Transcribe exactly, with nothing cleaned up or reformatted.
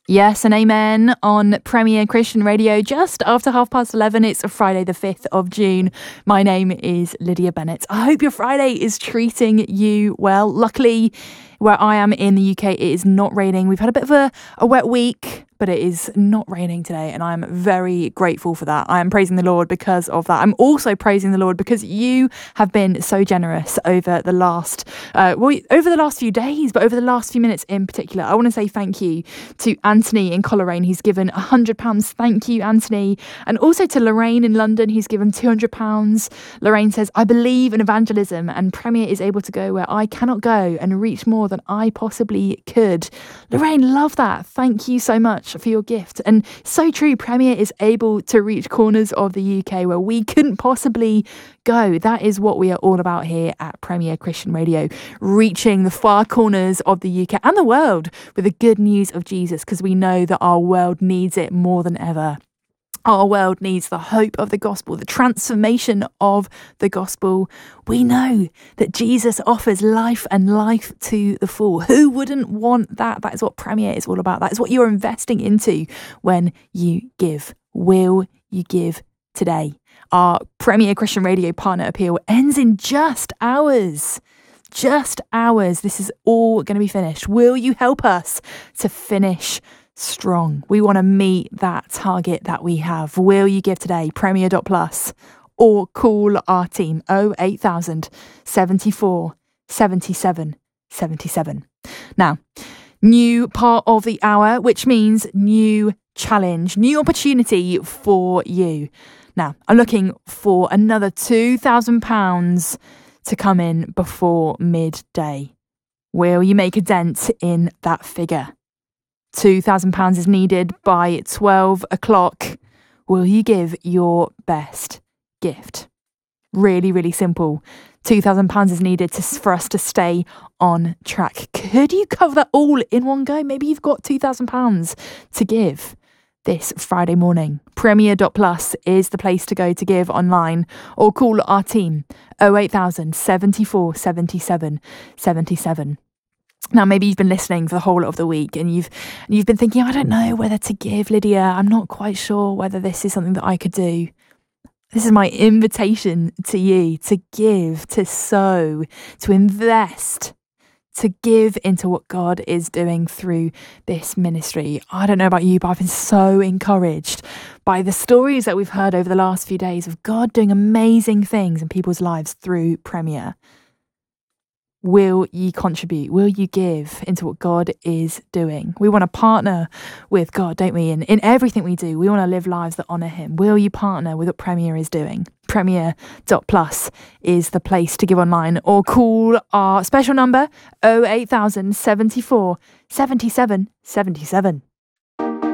Yes and amen on Premier Christian Radio just after half past eleven. It's Friday the fifth of June. My name is Lydia Bennett. I hope your Friday is treating you well. Luckily, where I am in the U K, it is not raining. We've had a bit of a, a wet week, but it is not raining today, and I'm very grateful for that. I am praising the Lord because of that. I'm also praising the Lord because you have been so generous over the last, uh, well, over the last few days, but over the last few minutes in particular. I want to say thank you to Anthony in Coleraine, who's given one hundred pounds. Thank you, Anthony. And also to Lorraine in London, who's given two hundred pounds. Lorraine says, I believe in evangelism, and Premier is able to go where I cannot go and reach more than I possibly could. Lorraine, love that. Thank you so much for your gift. And so true, Premier is able to reach corners of the U K where we couldn't possibly go. That is what we are all about here at Premier Christian Radio, reaching the far corners of the U K and the world with the good news of Jesus, because we know that our world needs it more than ever. Our world needs the hope of the gospel, the transformation of the gospel. We know that Jesus offers life and life to the full. Who wouldn't want that? That is what Premier is all about. That is what you're investing into when you give. Will you give today? Our Premier Christian Radio Partner Appeal ends in just hours. Just hours. This is all going to be finished. Will you help us to finish strong? We want to meet that target that we have. Will you give today? Premier dot plus, or call our team oh eight thousand, seventy-four, seventy-seven, seventy-seven. Now, new part of the hour, which means new challenge, new opportunity for you. Now, I'm looking for another two thousand pounds to come in before midday. Will you make a dent in that figure? two thousand pounds is needed by twelve o'clock. Will you give your best gift? Really, really simple. two thousand pounds is needed to, for us to stay on track. Could you cover that all in one go? Maybe you've got two thousand pounds to give this Friday morning. Premier dot plus is the place to go to give online, or call our team oh eight thousand, seventy-four, seventy-seven, seventy-seven. Now, maybe you've been listening for the whole of the week and you've you've been thinking, I don't know whether to give, Lydia. I'm not quite sure whether this is something that I could do. This is my invitation to you to give, to sow, to invest, to give into what God is doing through this ministry. I don't know about you, but I've been so encouraged by the stories that we've heard over the last few days of God doing amazing things in people's lives through Premier. Will you contribute? Will you give into what God is doing? We want to partner with God, don't we? In, in everything we do, we want to live lives that honour Him. Will you partner with what Premier is doing? Premier dot plus is the place to give online, or call our special number oh eight thousand, seventy-four, seventy-seven, seventy-seven.